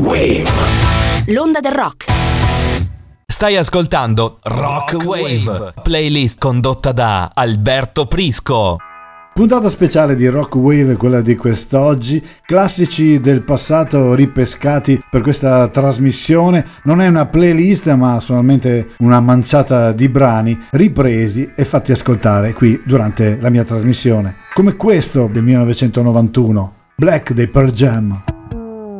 Wave. L'onda del rock. Stai ascoltando Rock Wave, playlist condotta da Alberto Prisco. Puntata speciale di Rock Wave, quella di quest'oggi, classici del passato ripescati per questa trasmissione. Non è una playlist ma solamente una manciata di brani ripresi e fatti ascoltare qui durante la mia trasmissione, come questo del 1991, Black dei Pearl Jam.